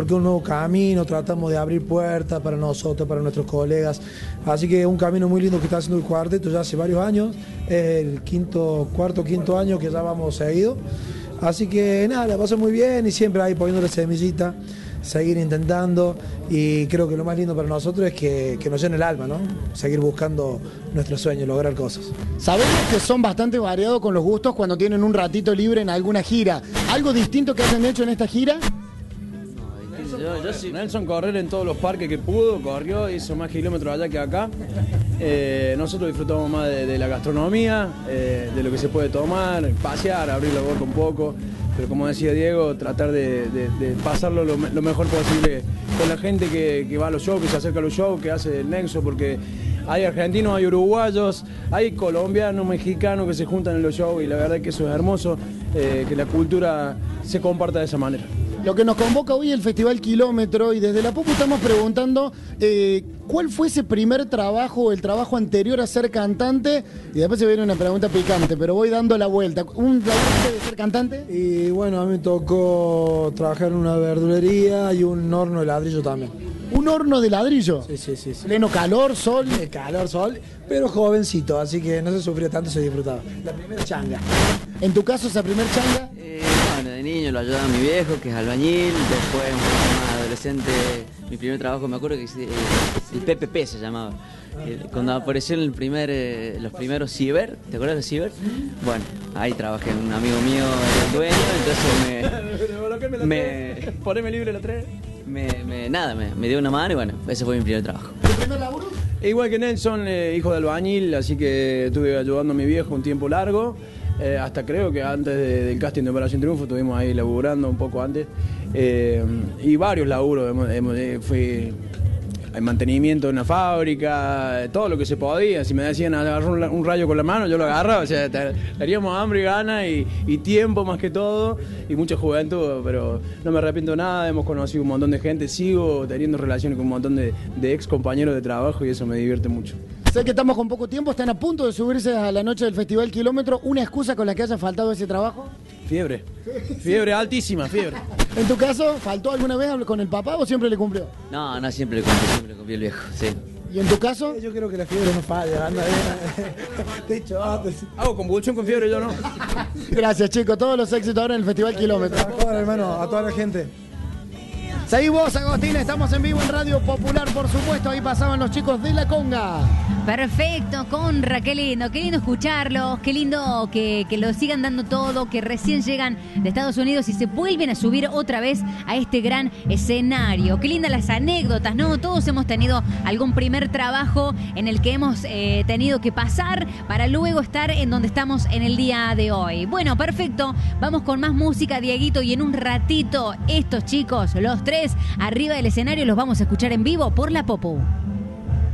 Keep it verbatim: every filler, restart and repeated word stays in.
Un nuevo camino, tratamos de abrir puertas para nosotros, para nuestros colegas, así que un camino muy lindo que está haciendo el cuarteto ya hace varios años, es el quinto, cuarto, quinto año que ya vamos seguido, así que nada, la pasó muy bien y siempre ahí poniendo la semillita, seguir intentando y creo que lo más lindo para nosotros es que, que nos llene el alma, ¿no? Seguir buscando nuestros sueños, lograr cosas. Sabemos que son bastante variados con los gustos cuando tienen un ratito libre en alguna gira, ¿algo distinto que hayan hecho en esta gira? Yo, yo sí. Nelson correr en todos los parques que pudo, corrió, hizo más kilómetros allá que acá. Eh, nosotros disfrutamos más de, de la gastronomía, eh, de lo que se puede tomar, pasear, abrir la boca un poco. Pero como decía Diego, tratar de, de, de pasarlo lo, lo mejor posible con la gente que, que va a los shows, que se acerca a los shows, que hace el nexo, porque hay argentinos, hay uruguayos, hay colombianos, mexicanos que se juntan en los shows y la verdad es que eso es hermoso, eh, que la cultura se comparta de esa manera. Lo que nos convoca hoy es el Festival Kilómetro y desde la Popu estamos preguntando eh, ¿cuál fue ese primer trabajo o el trabajo anterior a ser cantante? Y después se viene una pregunta picante, pero voy dando la vuelta. ¿Un trabajo de ser cantante? Y bueno, a mí me tocó trabajar en una verdulería y un horno de ladrillo también. ¿Un horno de ladrillo? Sí, sí, sí. sí. Pleno calor, sol. Eh, calor, sol, pero jovencito, así que no se sufría tanto, se disfrutaba. La primera changa. ¿En tu caso esa primer changa? Eh, bueno, de niño lo ayudaba mi viejo, que es albañil, después un poco más adolescente, mi primer trabajo me acuerdo que eh, el P P P se llamaba. Eh, cuando apareció en el primer, eh, los primeros ciber, ¿te acuerdas de ciber? Bueno, ahí trabajé, un amigo mío era el dueño, entonces me... me Poneme libre la tres. Me, me, nada, me, me dio una mano y bueno, ese fue mi primer trabajo. ¿Tu primer laburo? Igual que Nelson, eh, hijo de albañil, así que estuve ayudando a mi viejo un tiempo largo, eh, hasta creo que antes de, del casting de Operación Triunfo estuvimos ahí laburando un poco antes, eh, y varios laburos, hemos, hemos, eh, fui en mantenimiento de una fábrica, todo lo que se podía. Si me decían agarrar un, un rayo con la mano, yo lo agarraba, o sea, teníamos hambre y ganas y, y tiempo más que todo, y mucha juventud, pero no me arrepiento de nada, hemos conocido un montón de gente, sigo teniendo relaciones con un montón de, de ex compañeros de trabajo y eso me divierte mucho. Sé que estamos con poco tiempo, están a punto de subirse a la noche del Festival Kilómetro. ¿Una excusa con la que haya faltado ese trabajo? Fiebre, fiebre altísima, fiebre. ¿En tu caso, faltó alguna vez con el papá o siempre le cumplió? No, no, siempre le cumplió, siempre le cumplió el viejo, sí. ¿Y en tu caso? Yo creo que la fiebre no falla, anda bien. Te he dicho antes. Hago convulsión con fiebre, yo no. Gracias, chicos, todos los éxitos ahora en el Festival Kilómetro. Hola, hermano, a toda la gente. Seguimos, Agostín, estamos en vivo en Radio Popular, por supuesto, ahí pasaban los chicos de La Conga. Perfecto, Conra, qué lindo, qué lindo escucharlos, qué lindo que, que lo sigan dando todo, que recién llegan de Estados Unidos y se vuelven a subir otra vez a este gran escenario. Qué lindas las anécdotas, ¿no? Todos hemos tenido algún primer trabajo en el que hemos eh, tenido que pasar para luego estar en donde estamos en el día de hoy. Bueno, perfecto, vamos con más música, Dieguito, y en un ratito estos chicos, los tres, arriba del escenario, los vamos a escuchar en vivo por La Popu.